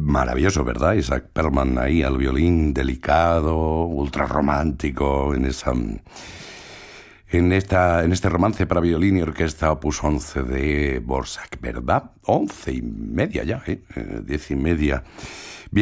Maravilloso, ¿verdad? Isaac Perlman ahí al violín, delicado, ultra romántico, en este romance para violín y orquesta opus 11 de Dvořák, ¿verdad? 11:30 ya, 10:30.